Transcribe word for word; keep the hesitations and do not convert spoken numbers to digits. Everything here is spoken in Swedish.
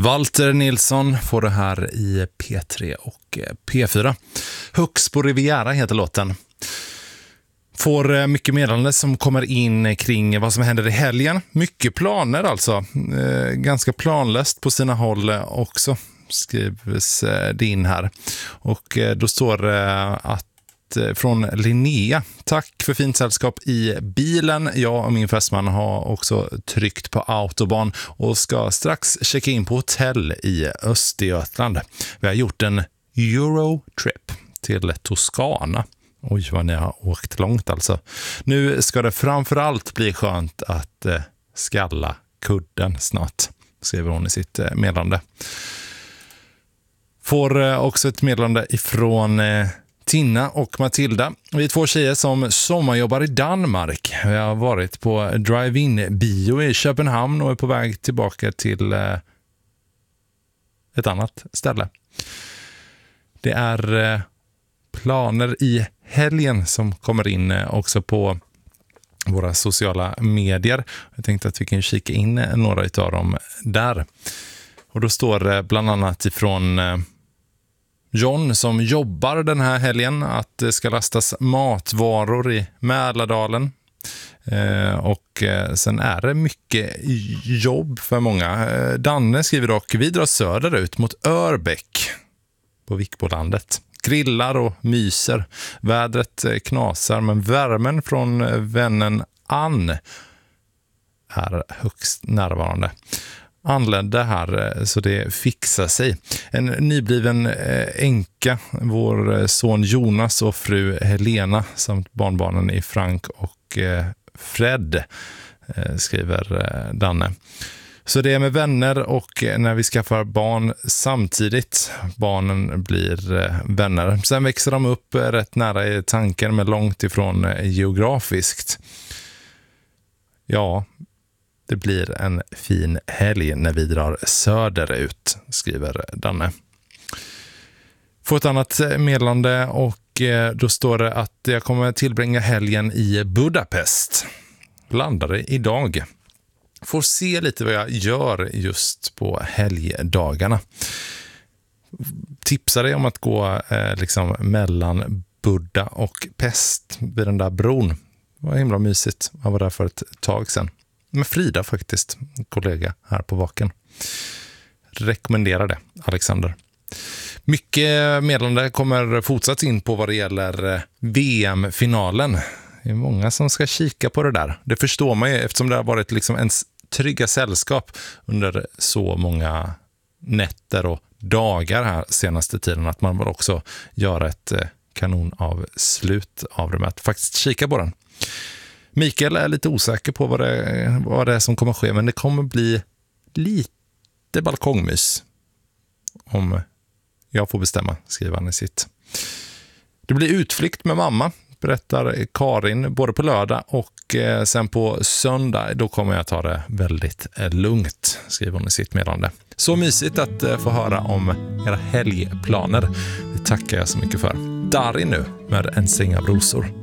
Walter Nilsson får det här i P tre och P fyra. Hux på Riviera heter låten. Får mycket meddelande som kommer in kring vad som händer i helgen. Mycket planer alltså. Eh, ganska planlöst på sina håll också, skrivs det in här. Och eh, då står det att från Linnea: tack för fint sällskap i bilen. Jag och min fästman har också tryckt på autobahn och ska strax checka in på hotell i Östergötland. Vi har gjort en Eurotrip till Toscana. Oj, vad ni har åkt långt alltså. Nu ska det framförallt bli skönt att eh, skalla kudden snart, skriver hon i sitt eh, meddelande. Får eh, också ett meddelande ifrån eh, Tina och Matilda. Vi är två tjejer som sommarjobbar i Danmark. Vi har varit på drive-in-bio i Köpenhamn och är på väg tillbaka till eh, ett annat ställe. Det är eh, planer i helgen som kommer in också på våra sociala medier. Jag tänkte att vi kan kika in några utav dem där. Och då står det bland annat ifrån John som jobbar den här helgen att det ska lastas matvaror i Mälardalen. Eh, och eh, sen är det mycket jobb för många. Eh, Danne skriver dock: vi drar söderut mot Örbäck på Vikbolandet. Grillar och myser. Vädret knasar, men värmen från vännen Ann är högst närvarande. Anlände här så det fixar sig. En nybliven änka, vår son Jonas och fru Helena samt barnbarnen i Frank och Fred, skriver Danne. Så det är med vänner och när vi skaffar barn samtidigt. Barnen blir vänner. Sen växer de upp rätt nära i tanken men långt ifrån geografiskt. Ja, det blir en fin helg när vi drar söderut, skriver Danne. Får ett annat meddelande och då står det att jag kommer tillbringa helgen i Budapest. Landade idag. Får se lite vad jag gör just på helgdagarna. Tipsar dig om att gå eh, liksom mellan Buda och Pest vid den där bron. Det var himla mysigt. Jag var där för ett tag sedan. Med Frida faktiskt, en kollega här på Vaken. Rekommenderar det, Alexander. Mycket meddelande kommer fortsatt in på vad det gäller V M-finalen. Det är många som ska kika på det där. Det förstår man ju eftersom det har varit liksom ens trygga sällskap under så många nätter och dagar här senaste tiden att man vill också göra ett kanon av slut av det med att faktiskt kika på den. Mikael är lite osäker på vad det, vad det är som kommer ske, men det kommer bli lite balkongmys om jag får bestämma, skriver han i sitt. Det blir utflykt med mamma, berättar Karin, både på lördag och eh, sen på söndag. Då kommer jag ta det väldigt eh, lugnt, skriver hon i sitt meddelande. Så mysigt att eh, få höra om era helgplaner. Det tackar jag så mycket för. Darin nu med En säng av rosor.